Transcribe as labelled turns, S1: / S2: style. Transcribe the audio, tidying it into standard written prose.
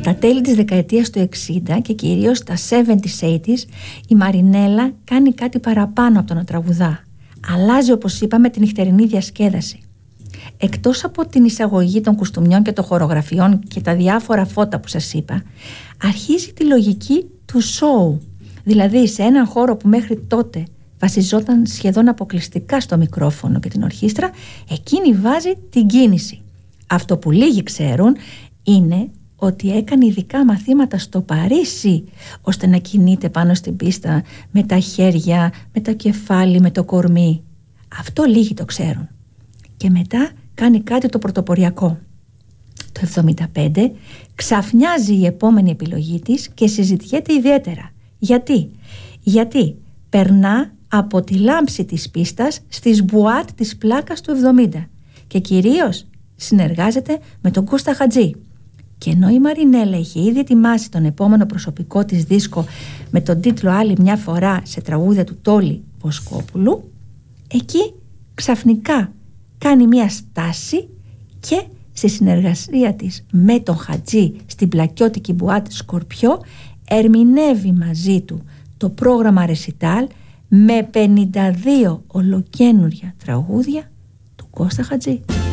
S1: Τα τέλη της δεκαετίας του 60 και κυρίως τα 70s, 80s, η Μαρινέλα κάνει κάτι παραπάνω από το να τραγουδά. Αλλάζει, όπως είπαμε, τη νυχτερινή διασκέδαση. Εκτός από την εισαγωγή των κουστούμιών και των χορογραφιών και τα διάφορα φώτα που σας είπα, αρχίζει τη λογική του σόου. Δηλαδή, σε έναν χώρο που μέχρι τότε βασιζόταν σχεδόν αποκλειστικά στο μικρόφωνο και την ορχήστρα, εκείνη βάζει την κίνηση. Αυτό που λίγοι ξέρουν είναι ότι έκανε ειδικά μαθήματα στο Παρίσι, ώστε να κινείται πάνω στην πίστα με τα χέρια, με το κεφάλι, με το κορμί. Αυτό λίγοι το ξέρουν. Και μετά κάνει κάτι το πρωτοποριακό. Το 1975 ξαφνιάζει η επόμενη επιλογή της και συζητιέται ιδιαίτερα. Γιατί περνά από τη λάμψη της πίστας στις μπουάτ της πλάκας του 70 και κυρίως συνεργάζεται με τον Κώστα Χατζή. Και ενώ η Μαρινέλα είχε ήδη ετοιμάσει τον επόμενο προσωπικό της δίσκο με τον τίτλο «Άλλη μια φορά» σε τραγούδια του Τόλι Βοσκόπουλου, εκεί ξαφνικά κάνει μια στάση και στη συνεργασία της με τον Χατζή στην πλακιώτικη μπουάτ Σκορπιό ερμηνεύει μαζί του το πρόγραμμα Ρεσιτάλ με 52 ολοκαίνουρια τραγούδια του Κώστα Χατζή.